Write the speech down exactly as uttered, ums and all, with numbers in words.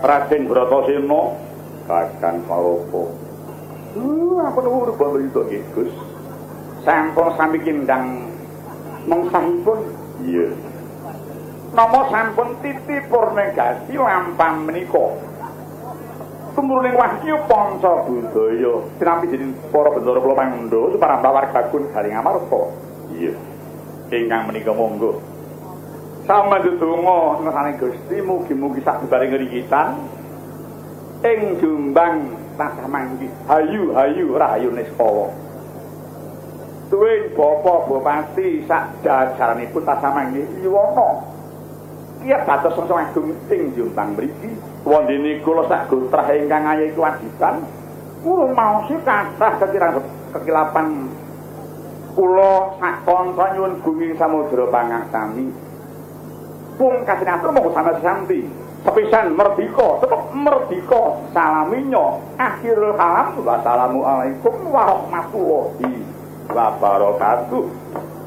Raden Bratasena Kakang Palapa. Uh, ampun nuwun pamrih nggih, Gus. Sampun sami kindang mengsahipun. Iya. Nama sampun Titi Purnegasi lampah menika. Tumruning wahyu panca budaya sinambi dening para bendara kula pangundha suparambah wargagun Garing Amarta. Iya. Ingkang menika monggo. Samanjunga nesane Gusti mugi-mugi sabubaring ngrikitan ing Jombang tansah manggi hayu-hayu rahayu Niskawa. Tuwin Bapak Bupati sak jajaranipun tansah manggi Yuwana. Kiyat dados sosok agung ing Jombang mriki. Wondene kula sak gotrah ingkang ayahi kewajiban kula maosi kathah kekirang kekilapan kula sak kanca nyuwun gunging samudra pangaksami. Pungkasin atur monggo sampeyan santi. Sepisan merdika, tetep merdika salaminya. Akhirul kalam. Wassalamualaikum warahmatullahi wabarakatuh.